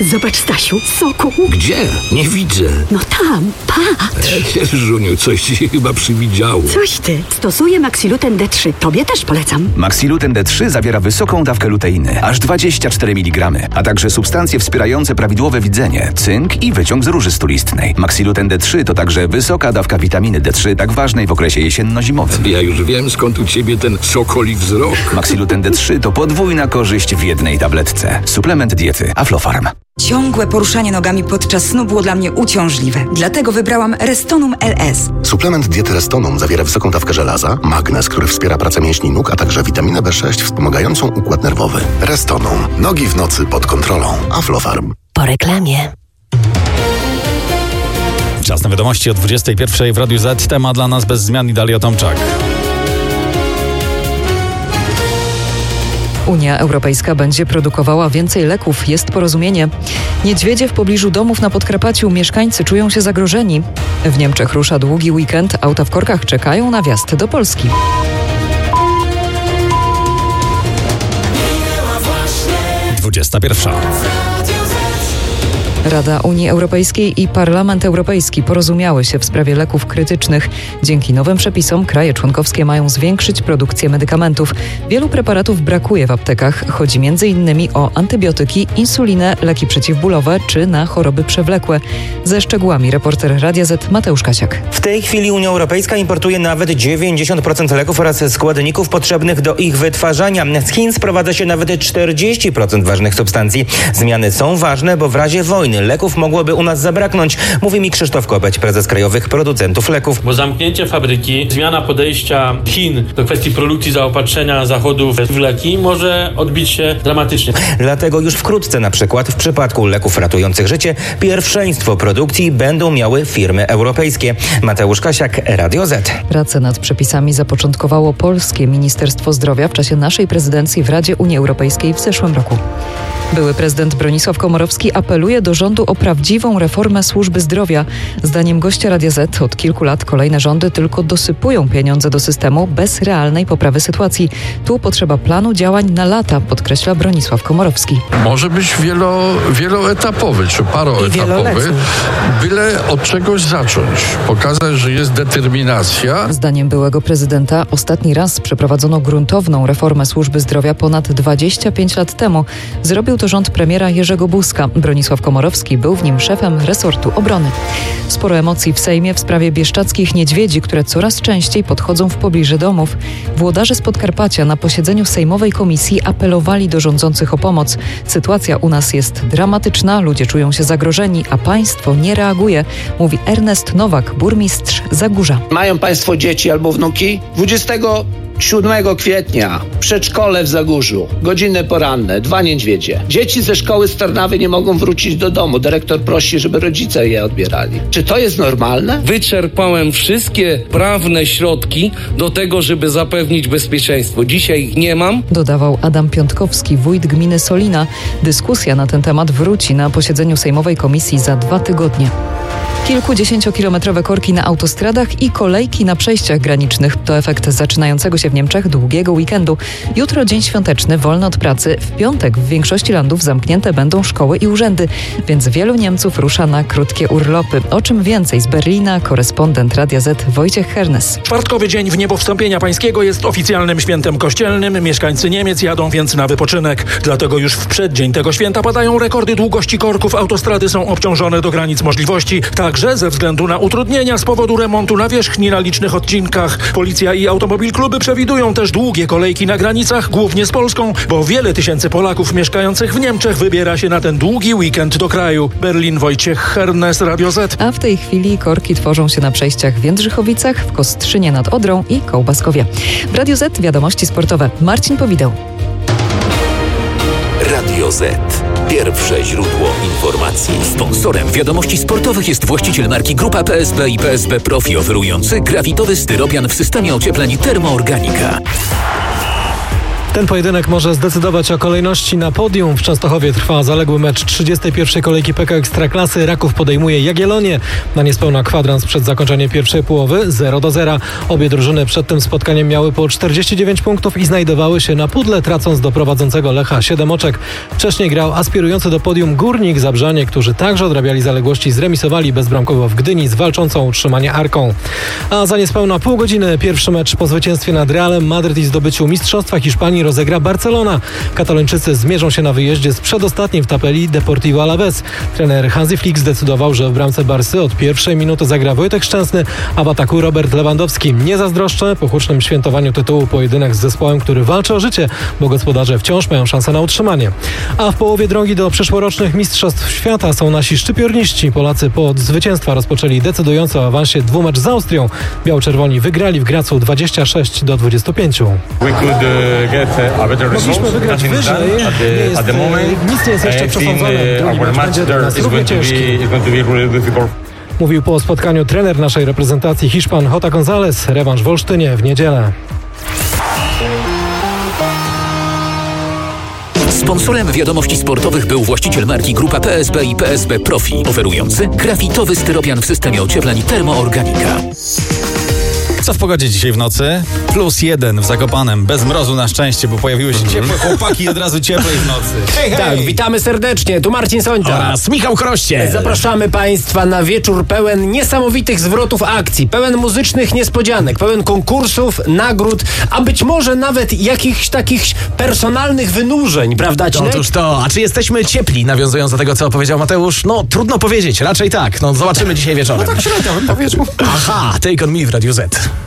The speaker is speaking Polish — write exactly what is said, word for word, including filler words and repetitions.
Zobacz, Stasiu, soku. Gdzie? Nie widzę. No tam, patrz. Żuniu, coś ci się chyba przywidziało. Coś ty. Stosuję Maxiluten D trzy. Tobie też polecam. Maxiluten D trzy zawiera wysoką dawkę luteiny, aż dwadzieścia cztery miligramy, a także substancje wspierające prawidłowe widzenie, cynk i wyciąg z róży stulistnej. Maxiluten D trzy to także wysoka dawka witaminy D trzy, tak ważnej w okresie jesienno-zimowym. Ja już wiem, skąd u ciebie ten sokoli wzrok. Maxiluten D trzy to podwójna korzyść w jednej tabletce. Suplement diety Aflofarm. Ciągłe poruszanie nogami podczas snu było dla mnie uciążliwe. Dlatego wybrałam Restonum L S. Suplement diety Restonum zawiera wysoką dawkę żelaza, magnez, który wspiera pracę mięśni nóg, a także witaminę B sześć wspomagającą układ nerwowy. Restonum. Nogi w nocy pod kontrolą. Aflofarm. Po reklamie. Czas na wiadomości o dwudziestej pierwszej w Radiu Z. Temat dla nas bez zmian i Dalia Tomczak. Unia Europejska będzie produkowała więcej leków. Jest porozumienie. Niedźwiedzie w pobliżu domów na Podkarpaciu. Mieszkańcy czują się zagrożeni. W Niemczech rusza długi weekend. Auta w korkach czekają na wjazd do Polski. dwudziesta pierwsza. Rada Unii Europejskiej i Parlament Europejski porozumiały się w sprawie leków krytycznych. Dzięki nowym przepisom kraje członkowskie mają zwiększyć produkcję medykamentów. Wielu preparatów brakuje w aptekach. Chodzi między innymi o antybiotyki, insulinę, leki przeciwbólowe czy na choroby przewlekłe. Ze szczegółami reporter Radia Z Mateusz Kasiak. W tej chwili Unia Europejska importuje nawet dziewięćdziesiąt procent leków oraz składników potrzebnych do ich wytwarzania. Z Chin sprowadza się nawet czterdzieści procent ważnych substancji. Zmiany są ważne, bo w razie wojny leków mogłoby u nas zabraknąć, mówi mi Krzysztof Kopeć, prezes Krajowych Producentów Leków. Bo zamknięcie fabryki, zmiana podejścia Chin do kwestii produkcji zaopatrzenia Zachodu w leki może odbić się dramatycznie. Dlatego już wkrótce, na przykład w przypadku leków ratujących życie, pierwszeństwo produkcji będą miały firmy europejskie. Mateusz Kasiak, Radio Z. Pracę nad przepisami zapoczątkowało polskie Ministerstwo Zdrowia w czasie naszej prezydencji w Radzie Unii Europejskiej w zeszłym roku. Były prezydent Bronisław Komorowski apeluje do rządu o prawdziwą reformę służby zdrowia. Zdaniem gościa Radia Z od kilku lat kolejne rządy tylko dosypują pieniądze do systemu bez realnej poprawy sytuacji. Tu potrzeba planu działań na lata, podkreśla Bronisław Komorowski. Może być wielo, wieloetapowy czy paroetapowy, byle od czegoś zacząć. Pokazać, że jest determinacja. Zdaniem byłego prezydenta ostatni raz przeprowadzono gruntowną reformę służby zdrowia ponad dwadzieścia pięć lat temu. Zrobił to rząd premiera Jerzego Buzka. Bronisław Komorowski był w nim szefem resortu obrony. Sporo emocji w Sejmie w sprawie bieszczadzkich niedźwiedzi, które coraz częściej podchodzą w pobliże domów. Włodarze z Podkarpacia na posiedzeniu sejmowej komisji apelowali do rządzących o pomoc. Sytuacja u nas jest dramatyczna, ludzie czują się zagrożeni, a państwo nie reaguje, mówi Ernest Nowak, burmistrz Zagórza. Mają państwo dzieci albo wnuki? dwudziestego siódmego kwietnia przedszkole w Zagórzu, godziny poranne, dwa niedźwiedzie. Dzieci ze szkoły z Tarnawy nie mogą wrócić do domu. Dyrektor prosi, żeby rodzice je odbierali. Czy to jest normalne? Wyczerpałem wszystkie prawne środki do tego, żeby zapewnić bezpieczeństwo. Dzisiaj ich nie mam. Dodawał Adam Piątkowski, wójt gminy Solina. Dyskusja na ten temat wróci na posiedzeniu sejmowej komisji za dwa tygodnie. Kilkudziesięciokilometrowe korki na autostradach i kolejki na przejściach granicznych to efekt zaczynającego się w Niemczech długiego weekendu. Jutro dzień świąteczny, wolny od pracy. W piątek w większości landów zamknięte będą szkoły i urzędy, więc wielu Niemców rusza na krótkie urlopy. O czym więcej z Berlina korespondent Radia Z Wojciech Hernes. Czwartkowy dzień w niebo wstąpienia pańskiego jest oficjalnym świętem kościelnym. Mieszkańcy Niemiec jadą więc na wypoczynek. Dlatego już w przeddzień tego święta padają rekordy długości korków. Autostrady są obciążone do granic możliwości. Także ze względu na utrudnienia z powodu remontu nawierzchni na licznych odcinkach. Policja i automobil kluby przewidują też długie kolejki na granicach, głównie z Polską, bo wiele tysięcy Polaków mieszkających w Niemczech wybiera się na ten długi weekend do kraju. Berlin, Wojciech Hernes, Radio Z. A w tej chwili korki tworzą się na przejściach w Jędrzychowicach, w Kostrzynie nad Odrą i Kołbaskowie. W Radio Z wiadomości sportowe. Marcin Powideł. Radio Z. Pierwsze źródło informacji. Sponsorem wiadomości sportowych jest właściciel marki Grupa P S B i P S B Profi, oferujący grafitowy styropian w systemie ociepleń Termoorganika. Ten pojedynek może zdecydować o kolejności na podium. W Częstochowie trwa zaległy mecz trzydziestej pierwszej kolejki P K Ekstraklasy. Raków podejmuje Jagiellonię na niespełna kwadrans przed zakończeniem pierwszej połowy zero do zera. Obie drużyny przed tym spotkaniem miały po czterdzieści dziewięć punktów i znajdowały się na pudle, tracąc do prowadzącego Lecha siedem oczek. Wcześniej grał aspirujący do podium Górnik Zabrzanie, którzy także odrabiali zaległości, zremisowali bezbramkowo w Gdyni z walczącą o utrzymanie Arką. A za niespełna pół godziny pierwszy mecz po zwycięstwie nad Realem Madryt i zdobyciu Mistrzostwa Hiszpanii rozegra Barcelona. Katalończycy zmierzą się na wyjeździe z przedostatnim w tabeli Deportivo Alavés. Trener Hansi Flick zdecydował, że w bramce Barsy od pierwszej minuty zagra Wojtek Szczęsny, a w ataku Robert Lewandowski. Nie zazdroszczę po hucznym świętowaniu tytułu pojedynek z zespołem, który walczy o życie, bo gospodarze wciąż mają szansę na utrzymanie. A w połowie drogi do przyszłorocznych Mistrzostw Świata są nasi szczypiorniści. Polacy po od zwycięstwa rozpoczęli decydująco o awansie dwumecz z Austrią. Biało-czerwoni wygrali w Gracu dwadzieścia sześć do dwudziestu pięciu. Mogliśmy wygrać wyżej, nie jest, nic nie jest jeszcze przesądzone. Drugi mecz będzie dla nas równie ciężki. Mówił po spotkaniu trener naszej reprezentacji Hiszpan Jota González. Rewanż w Olsztynie w niedzielę. Sponsorem wiadomości sportowych był właściciel marki Grupa P S B i P S B Profi, oferujący grafitowy styropian w systemie ociepleń Termoorganika. Co w pogodzie dzisiaj w nocy? Plus jeden w Zakopanem, bez mrozu na szczęście, bo pojawiły się ciepłe chłopaki i od razu cieplej w nocy. Hej, hej! Tak, witamy serdecznie, tu Marcin Sońta oraz Michał Chroście. Zapraszamy Państwa na wieczór pełen niesamowitych zwrotów akcji, pełen muzycznych niespodzianek, pełen konkursów, nagród, a być może nawet jakichś takich personalnych wynurzeń, prawda, Cinek? Otóż to, a czy jesteśmy ciepli, nawiązując do tego, co powiedział Mateusz? No, trudno powiedzieć, raczej tak, no zobaczymy dzisiaj wieczorem. No tak średnio bym powiedział. Aha, Take On Me w Radiu Z.